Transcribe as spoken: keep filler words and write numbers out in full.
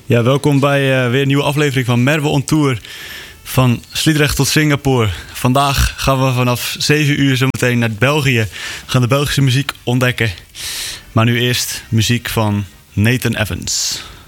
Ja, welkom bij uh, weer een nieuwe aflevering van Merwe on Tour. Van Sliedrecht tot Singapore. Vandaag gaan we vanaf zeven uur zo meteen naar België. We gaan de Belgische muziek ontdekken. Maar nu eerst muziek van Nathan Evans.